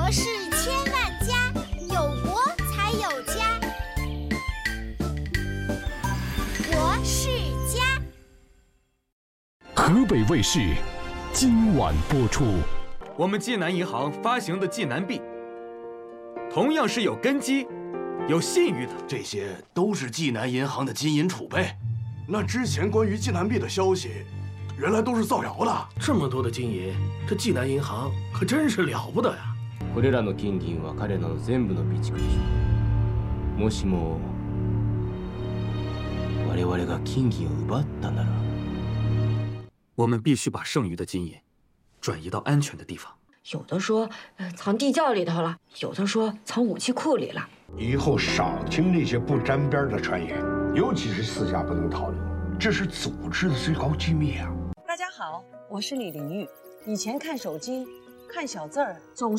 国是千万家，有国才有家。国是家。 河北卫视今晚播出。 我们济南银行发行的济南币，同样是有根基、有信誉的。 这些都是济南银行的金银储备。 那之前关于济南币的消息，原来都是造谣的。 这么多的金银，这济南银行可真是了不得呀！ これらの金銀は彼らの全部の備蓄でしょう。もしも我々が金銀を奪ったなら， 我们必须把剩余的金银转移到安全的地方。 有的说，藏地窖里头了；有的说藏武器库里了。 以后少听那些不沾边的传言，尤其是私下不能讨论，这是组织的最高机密啊！ 大家好，我是李玲玉。以前看手机、看小字儿，总